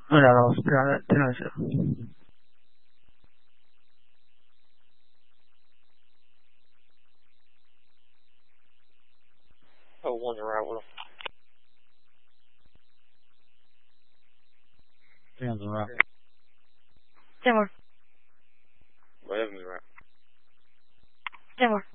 Mira, tiene que ser. Oh, one's right with him. Hands right. Timber. Well, Evan's right. Timber.